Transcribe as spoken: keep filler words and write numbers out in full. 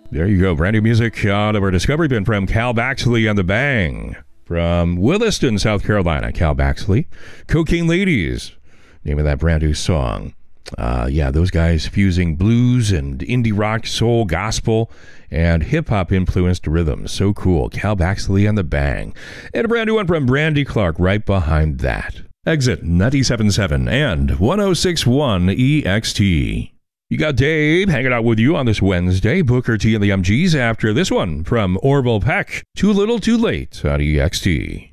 There you go. Brand new music out of our Discovery Bin from Cal Baxley and the Bang. From Williston, South Carolina, Cal Baxley. Cocaine Ladies, name of that brand new song. Uh, yeah, those guys fusing blues and indie rock, soul, gospel, and hip-hop influenced rhythms. So cool. Cal Baxley and the Bang. And a brand new one from Brandy Clark right behind that. Exit ninety-seven point seven and one oh six point one E X T. You got Dave hanging out with you on this Wednesday. Booker T and the M Gs after this one from Orville Peck. Too Little Too Late on E X T.